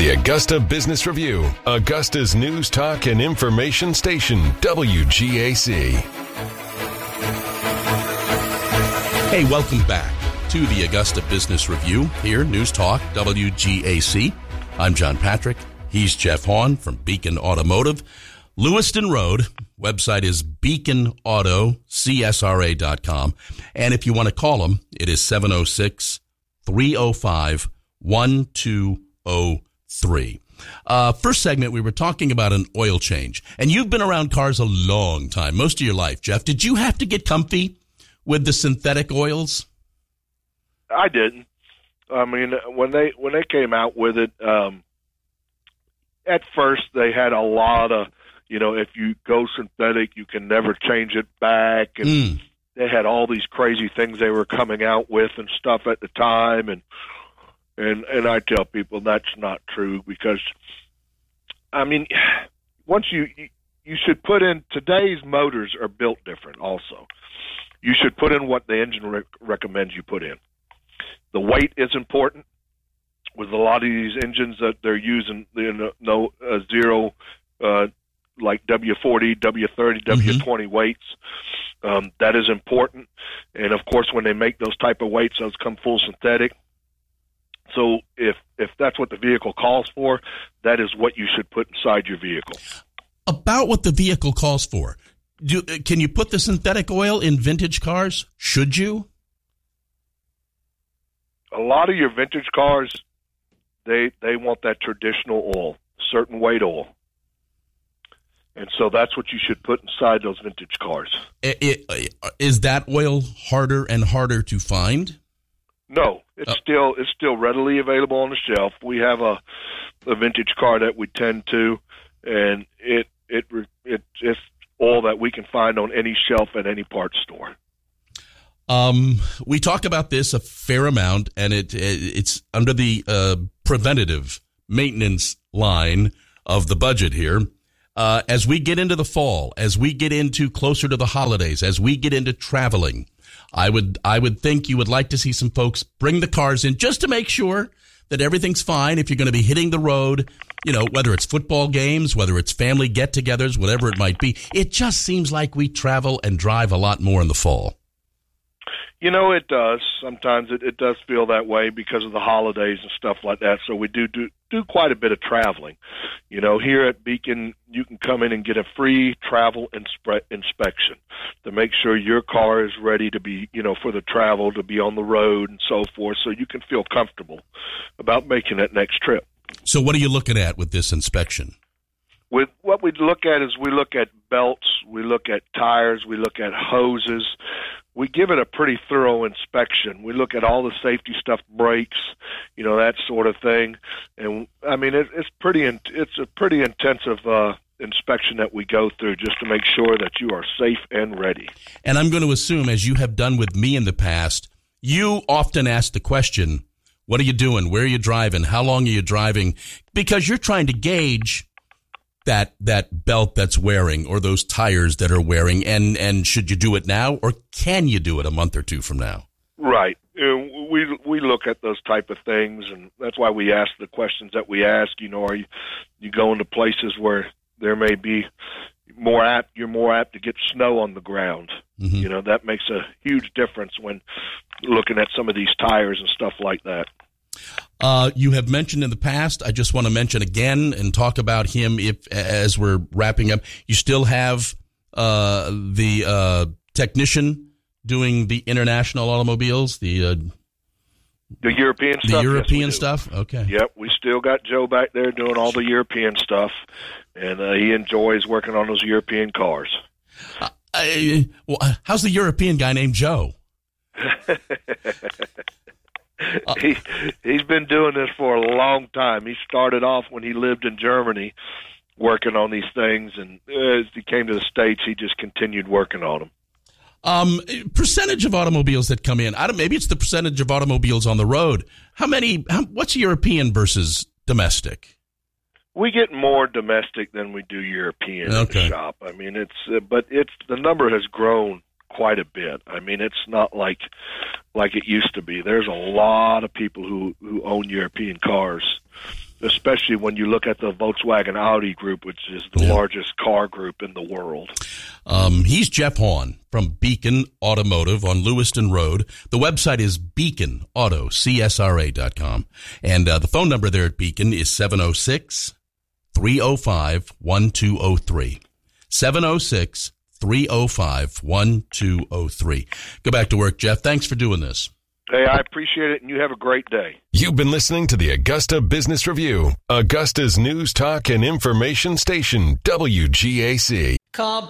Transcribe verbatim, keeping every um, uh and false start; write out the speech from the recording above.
The Augusta Business Review, Augusta's news, talk, and information station, W G A C. Hey, welcome back to the Augusta Business Review here, News Talk, W G A C. I'm John Patrick. He's Jeff Hahn from Beacon Automotive. Lewiston Road, website is beacon auto c s r a dot com. And if you want to call them, it is seven oh six, three oh five, one two oh three. Uh, first segment, we were talking about an oil change. And you've been around cars a long time, most of your life, Jeff. Did you have to get comfy with the synthetic oils? I didn't. I mean, when they when they came out with it, um, at first they had a lot of, you know, if you go synthetic, you can never change it back. And mm. they had all these crazy things they were coming out with and stuff at the time. And, and, and I tell people that's not true because, I mean, once you, you should put in, today's motors are built different also. You should put in what the engine rec- recommends you put in. The weight is important. With a lot of these engines that they're using, you know, no uh, zero, uh, like W forty, W thirty, W twenty mm-hmm. weights. Um, that is important. And, of course, when they make those type of weights, those come full synthetic. So if if that's what the vehicle calls for, that is what you should put inside your vehicle. About what the vehicle calls for. Do, can you put the synthetic oil in vintage cars? Should you? A lot of your vintage cars, they they want that traditional oil, certain weight oil. And so that's what you should put inside those vintage cars. It, it, is that oil harder and harder to find? No, it's oh. still it's still readily available on the shelf. We have a, a vintage car that we tend to, and it it it it's oil that we can find on any shelf at any parts store. Um, we talk about this a fair amount, and it, it it's under the uh, preventative maintenance line of the budget here. Uh, as we get into the fall, as we get into closer to the holidays, as we get into traveling, I would I would think you would like to see some folks bring the cars in just to make sure that everything's fine. If you're going to be hitting the road, you know, whether it's football games, whether it's family get-togethers, whatever it might be, it just seems like we travel and drive a lot more in the fall. You know, it does. Sometimes it, it does feel that way because of the holidays and stuff like that. So we do, do do quite a bit of traveling. You know, here at Beacon, you can come in and get a free travel inspe- inspection to make sure your car is ready to be, you know, for the travel, to be on the road and so forth, so you can feel comfortable about making that next trip. So what are you looking at with this inspection? With what we look at is we look at belts, we look at tires, we look at hoses. We give it a pretty thorough inspection. We look at all the safety stuff, brakes, you know, that sort of thing. And I mean, it, it's pretty, in, it's a pretty intensive uh, inspection that we go through just to make sure that you are safe and ready. And I'm going to assume, as you have done with me in the past, you often ask the question, what are you doing? Where are you driving? How long are you driving? Because you're trying to gauge that that belt that's wearing or those tires that are wearing, and, and should you do it now or can you do it a month or two from now? Right. Uh, we we look at those type of things, and that's why we ask the questions that we ask. You know, are you, you go into places where there may be more apt, you're more apt to get snow on the ground. Mm-hmm. You know, that makes a huge difference when looking at some of these tires and stuff like that. Uh, you have mentioned in the past, I just want to mention again and talk about him if, as we're wrapping up, you still have uh, the uh, technician doing the international automobiles, the uh, the European the stuff. European yes, stuff. Okay. Yep, we still got Joe back there doing all the European stuff, and uh, he enjoys working on those European cars. Uh, I, well, how's the European guy named Joe? he he's been doing this for a long time. He started off when he lived in Germany working on these things, and as he came to the States, he just continued working on them. Um, percentage of automobiles that come in. I don't. Maybe it's the percentage of automobiles on the road. How many? How, what's European versus domestic? We get more domestic than we do European okay. in the shop. I mean, it's uh, but it's the number has grown quite a bit. I mean, it's not like like it used to be. There's a lot of people who, who own European cars, especially when you look at the Volkswagen Audi group, which is the Yeah. largest car group in the world. Um, he's Jeff Hahn from Beacon Automotive on Lewiston Road. The website is beacon auto c s r a dot com. And uh, the phone number there at Beacon is seven oh six, three oh five, one two oh three. seven oh six, three oh five, one two oh three. Go back to work, Jeff. Thanks for doing this. Hey, I appreciate it, and you have a great day. You've been listening to the Augusta Business Review, Augusta's news talk and information station, W G A C. Call